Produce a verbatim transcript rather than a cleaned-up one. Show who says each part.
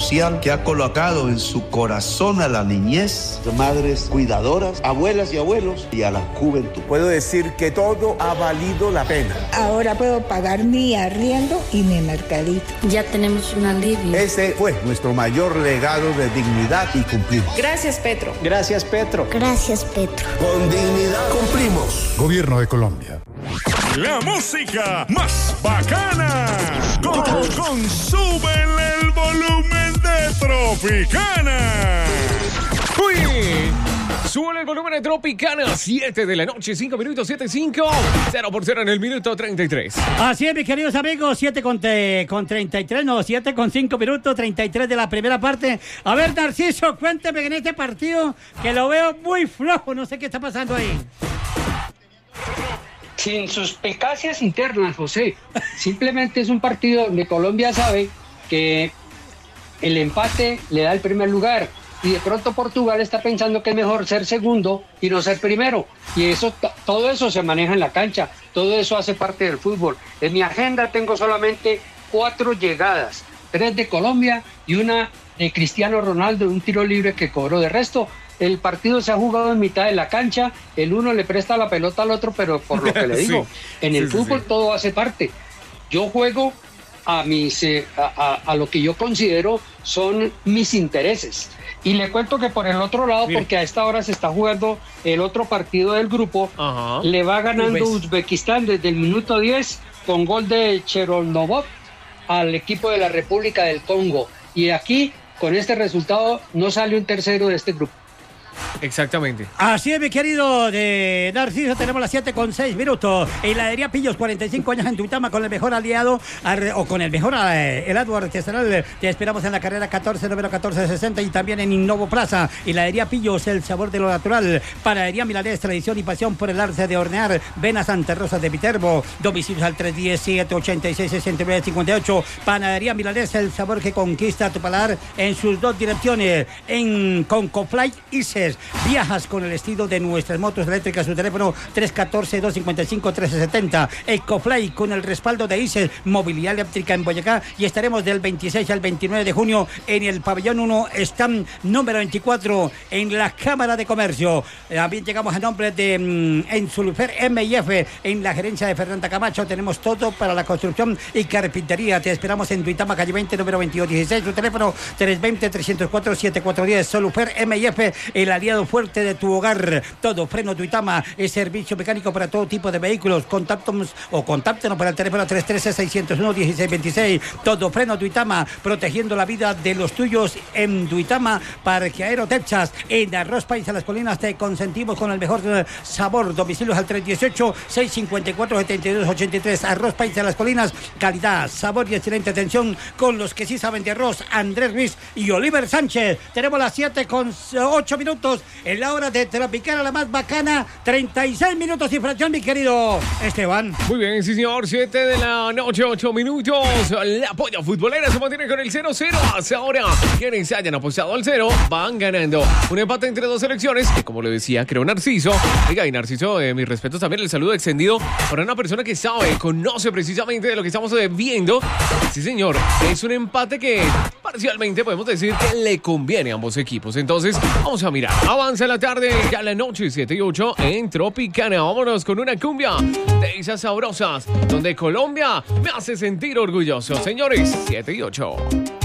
Speaker 1: social que ha colocado en su corazón a la niñez, madres cuidadoras, abuelas y abuelos y a la juventud.
Speaker 2: Puedo decir que todo ha valido la pena.
Speaker 3: Ahora puedo pagar mi arriendo y mi mercadito.
Speaker 4: Ya tenemos un alivio.
Speaker 2: Ese fue nuestro mayor legado de dignidad y cumplimos.
Speaker 5: Gracias, Petro.
Speaker 6: Gracias, Petro.
Speaker 7: Gracias, Petro.
Speaker 2: Con dignidad cumplimos.
Speaker 8: Gobierno de Colombia.
Speaker 9: La música más bacana. Con, con súbele el volumen de Tropicana.
Speaker 10: Uy. Sube el volumen de Tropicana, siete de la noche, cinco minutos, siete cinco, cero por cero en el minuto treinta y tres.
Speaker 11: Así es, mis queridos amigos, siete con, te, con treinta y tres, no, siete con cinco minutos, treinta y tres de la primera parte. A ver, Narciso, cuénteme en este partido que lo veo muy flojo, no sé qué está pasando ahí.
Speaker 12: Sin suspicacias internas, José. Simplemente es un partido donde Colombia sabe que el empate le da el primer lugar. Y de pronto Portugal está pensando que es mejor ser segundo y no ser primero. Y eso, todo eso se maneja en la cancha, todo eso hace parte del fútbol. En mi agenda tengo solamente cuatro llegadas, tres de Colombia y una de Cristiano Ronaldo, un tiro libre que cobró. De resto, el partido se ha jugado en mitad de la cancha, el uno le presta la pelota al otro, pero por lo que le digo, sí, en el sí, fútbol sí, sí. todo hace parte. Yo juego a, mis, eh, a, a, a lo que yo considero son mis intereses. Y le cuento que por el otro lado, Mire. porque a esta hora se está jugando el otro partido del grupo, Ajá. le va ganando Uzbekistán desde el minuto diez con gol de Cherolnovov al equipo de la República del Congo. Y aquí, con este resultado, no sale un tercero de este grupo.
Speaker 10: Exactamente.
Speaker 11: Así es, mi querido de Narciso, tenemos las siete con seis minutos. Heladería Pillos, cuarenta y cinco años en Tuitama, con el mejor aliado o con el mejor eh, helado artesanal. Te esperamos en la carrera catorce, número catorce sesenta y también en Innovo Plaza. Heladería Pillos, el sabor de lo natural. Panadería Milanés, tradición y pasión por el arte de hornear. Ven a Santa Rosa de Viterbo. Domicilios al tres uno cero, siete ocho seis, seis nueve cinco ocho. Panadería Milanés, el sabor que conquista tu paladar en sus dos direcciones. En Concofly Ises. Viajas con el estilo de nuestras motos eléctricas. Su teléfono tres uno cuatro, dos cinco cinco, uno tres siete cero. Ecofly con el respaldo de Ises, movilidad eléctrica en Boyacá. Y estaremos del veintiséis al veintinueve de junio en el pabellón uno, stand número veinticuatro, en la Cámara de Comercio. También llegamos a nombre de mm, en Sulufer M I F, en la gerencia de Fernanda Camacho. Tenemos todo para la construcción y carpintería. Te esperamos en Tuitama, calle veinte, número veintidós dieciséis. Su teléfono tres dos cero, tres cero cuatro, siete cuatro uno cero. Sulufer M I F, el aliado fuerte de tu hogar. Todo Freno Tuitama es servicio mecánico para todo tipo de vehículos. Contáctanos o contáctenos para el teléfono tres uno tres, seis cero uno, uno seis dos seis. Todo Freno Tuitama, protegiendo la vida de los tuyos en Tuitama. Parque Aero Texas, en Arroz País a las Colinas te consentimos con el mejor sabor. Domicilios al tres uno ocho, seis cinco cuatro, siete dos ocho tres. Arroz País a las Colinas, calidad, sabor y excelente atención con los que sí saben de arroz. Andrés Ruiz y Oliver Sánchez. Tenemos las siete con ocho minutos en la hora de Tropicana, la más bacana. Treinta y seis minutos y fracción, mi querido Esteban.
Speaker 10: Muy bien, sí señor, siete de la noche, ocho minutos. La polla futbolera se mantiene con el cero cero hasta ahora. Quienes se hayan apostado al cero van ganando. Un empate entre dos selecciones que, como le decía, creo Narciso. Oiga, y Narciso, eh, mis respetos también, el saludo extendido para una persona que sabe, conoce precisamente de lo que estamos eh, viendo. Sí señor, es un empate que parcialmente podemos decir que le conviene a ambos equipos. Entonces, vamos a mirar. Avanza la tarde, ya la noche, siete y ocho en Tropicana. Vámonos con una cumbia de esas sabrosas, donde Colombia me hace sentir orgulloso. Señores, siete y ocho.